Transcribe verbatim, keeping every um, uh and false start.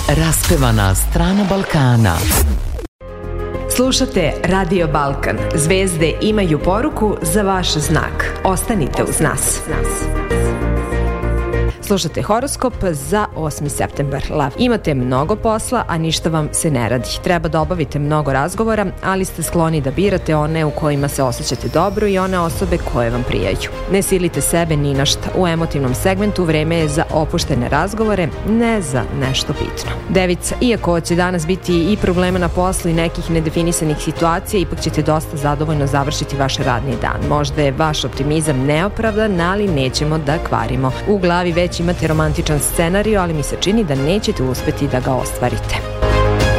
Raspevana strana Balkana. Slušate Radio Balkan. Zvezde imaju poruku za vaš znak. Ostanite uz nas. Slušate horoskop za osmi septembar. Lav, imate mnogo posla, a ništa vam se ne radi. Treba da obavite mnogo razgovora, ali ste skloni da birate one u kojima se osjećate dobro i one osobe koje vam prijaju. Ne silite sebe ni na šta. U emotivnom segmentu vreme je za opuštene razgovore, ne za nešto bitno. Devica, iako će danas biti i problema na poslu i nekih nedefinisanih situacija, ipak ćete dosta zadovoljno završiti vaš radni dan. Možda je vaš optimizam neopravdan, ali nećemo da kvarimo. U glavi već imate romantičan scenariju, ali mi se čini da nećete uspeti da ga ostvarite.